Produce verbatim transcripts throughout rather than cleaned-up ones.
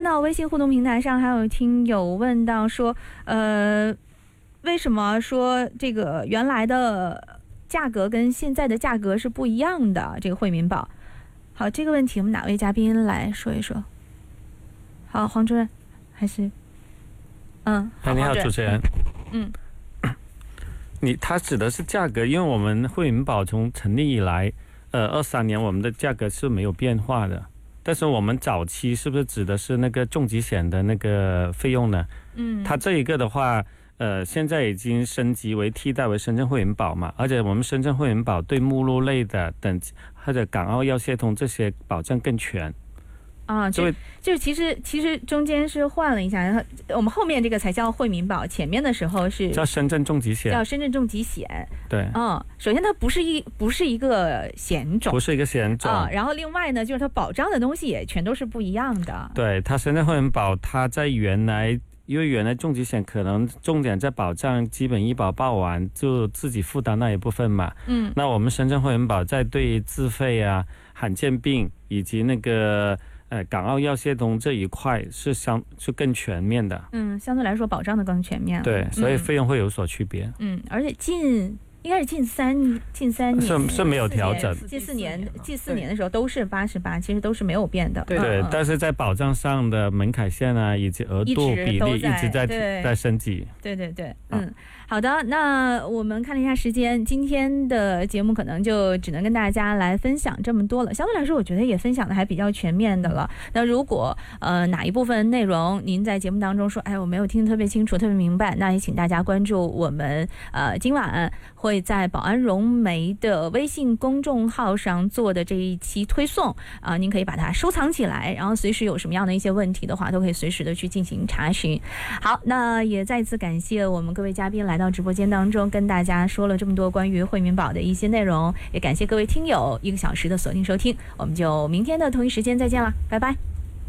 到微信互动平台上还有听友问到说，呃，为什么说这个原来的价格跟现在的价格是不一样的？这个惠民保，好，这个问题我们哪位嘉宾来说一说？好，黄主任还是？嗯， 哎，你好，主持人。 嗯， 你他指的是价格，因为我们惠民保从成立以来，呃，二三年我们的价格是没有变化的。但是我们早期是不是指的是那个重疾险的那个费用呢？嗯，它这一个的话，呃，现在已经升级为替代为深圳惠民保嘛，而且我们深圳惠民保对目录类的等或者港澳药协通这些保障更全。 啊，就就其实其实中间是换了一下，然后我们后面这个才叫惠民保，前面的时候是叫深圳重疾险， 叫深圳重疾险。 对， 嗯，首先它不是一不是一个险种， 不是一个险种啊，然后另外呢，就是它保障的东西也全都是不一样的。 对，它深圳惠民保，它在原来因为原来重疾险可能重点在保障基本医保报完就自己负担那一部分嘛，嗯，那我们深圳惠民保在对自费啊、罕见病以及那个。呃，港澳药协通这一块是相是更全面的， 嗯，相对来说保障的更全面， 对，所以费用会有所区别， 嗯，而且近应该是近三近三年是是没有调整， 近四年近四年的时候都是八十八，其实都是没有变的， 对对、嗯，但是在保障上的门槛线啊以及额度比例一直在在升级， 对对对，嗯。嗯好的，那我们看了一下时间，今天的节目可能就只能跟大家来分享这么多了。相对来说，我觉得也分享的还比较全面的了。那如果呃哪一部分内容您在节目当中说，哎，我没有听得特别清楚、特别明白，那也请大家关注我们呃今晚会在保安融媒的微信公众号上做的这一期推送啊、呃，您可以把它收藏起来，然后随时有什么样的一些问题的话，都可以随时的去进行查询。好，那也再次感谢我们各位嘉宾来到直播间当中跟大家说了这么多关于惠民保的一些内容，也感谢各位听友一个小时的锁定收听，我们就明天的同一时间再见了，拜拜。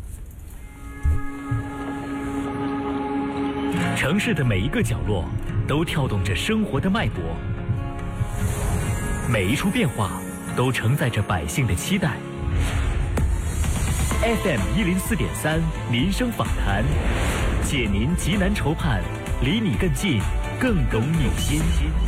城市的每一个角落都跳动着生活的脉搏，每一处变化都承载着百姓的期待。F M 一零四点三民生访谈，解您急难愁盼，离你更近，更懂你心。